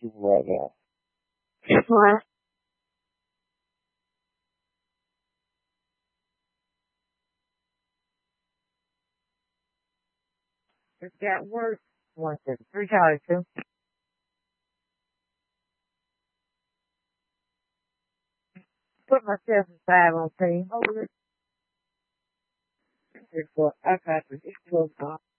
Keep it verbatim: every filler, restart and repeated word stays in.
you right now. What? It's got worse. One, two, three times, two. Put myself in five on team. Hold it. Three, four. I got this. It's twelve.